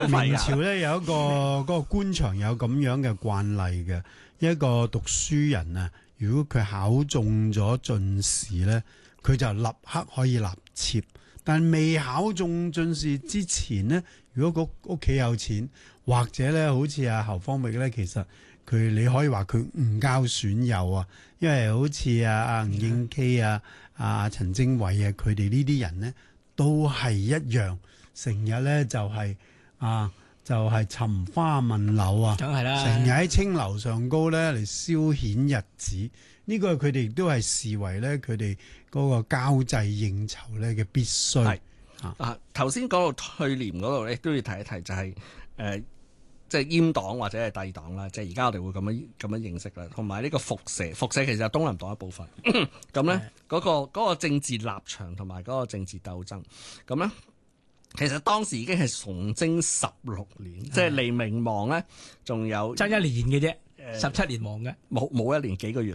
明朝咧有一個嗰個官場有咁樣嘅慣例嘅，一個讀書人啊，如果佢考中咗進士咧，佢就立刻可以納妾。但未考中進士之前呢，如果個屋企有錢，或者咧好似阿侯方域咧，其實你可以話佢誤交損友啊，因為好似阿吳應基啊、阿陳貞偉啊，佢哋呢啲人呢，都係一樣，成日咧就係尋花問柳啊， 梗係啦， 成日喺青樓上高咧嚟消遣日子。呢個佢哋都係視為咧佢哋嗰個交際應酬咧嘅必須。係頭先講到去年嗰度咧，都要提一提就係即係閹黨或者係帝黨啦，即係而家我哋會咁樣認識啦。同埋呢個復社其實係東林黨一部分。咁咧嗰個政治立場同埋嗰個政治鬥爭，咁咧其實當時已經係崇禎16年，即係離明亡咧，仲有爭1年嘅啫。17年亡嘅， 冇1年幾個月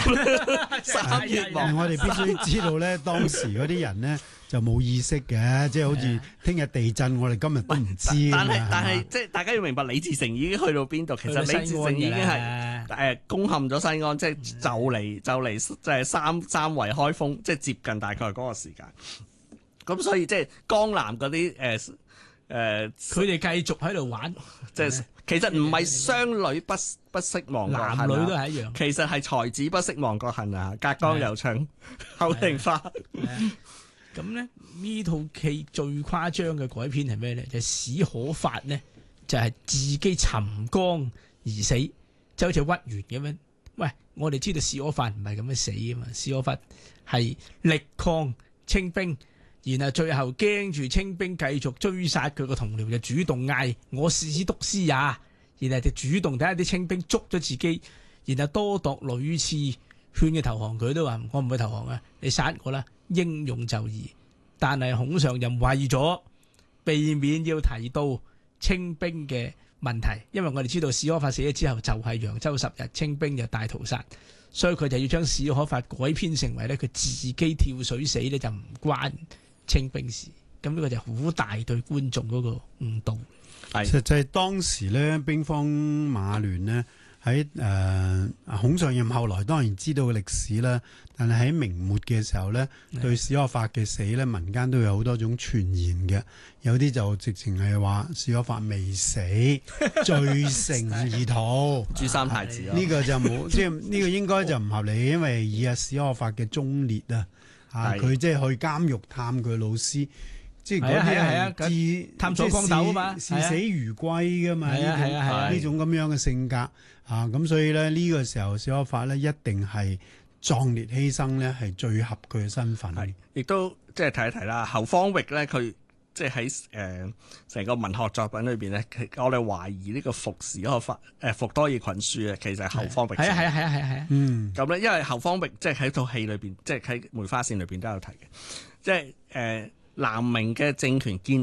，3月亡。 我哋必須知道咧，當時嗰啲人咧就冇意識嘅，即係好似聽日地震，我哋今日都唔知。 但係即係大家要明白，李自成已經去到邊度？其實李自成已經係攻陷咗西安，即係就嚟即係三圍開封，即係接近大概嗰個時間。咁所以即係江南嗰啲佢哋繼續喺度玩， 即係。其實唔係商女不惜亡國恨， 男女都係一樣。 其實係才子不惜亡國恨啊！隔江猶唱後庭花。 咁咧呢套戲最誇張嘅改編係咩咧？就史可法呢，就係自己沉江而死，就好似屈原咁樣。喂，我哋知道史可法唔係咁樣死啊嘛，史可法係力抗清兵。然後最後驚住清兵繼續追殺佢個同僚，就主動嗌我史督師也，然後就主動睇下啲清兵捉咗自己，然後多度屢次勸佢投降，佢都話我唔會投降啊，你殺我啦，英勇就義。但係孔尚任為咗避免要提到清兵嘅問題，因為我哋知道史可法死咗之後就係揚州10日，清兵就大屠殺，所以佢就要將史可法改編成為咧佢自己跳水死咧就唔關清兵事，咁呢個就好大對觀眾嗰個誤導。 實際當時咧，兵荒馬亂呢，喺孔尚任後來當然知道歷史啦，但係喺明末嘅時候咧，對史可法嘅死咧，民間都有好多種傳言嘅，有啲就直情係話史可法未死，罪成而逃， 誅三太子呢個就冇，即係呢個應該就唔合理，因為以史可法嘅忠烈啊，佢即係去監獄探佢老師，即係嗰啲係探咗光頭啊嘛， 視死如歸噶嘛，呢種咁樣嘅性格啊，咁所以咧呢個時候史可法咧一定係壯烈犧牲咧，係最合佢嘅身份。 亦都即係提一提啦，侯方域咧佢即係喺成個文學作品裏邊咧，我哋懷疑呢個復史可法復多爾群書啊，其實係侯方域。 係咁咧，因為侯方域即係喺套戲裏邊，即係喺梅花線裏邊都有提嘅，即係南明嘅政權建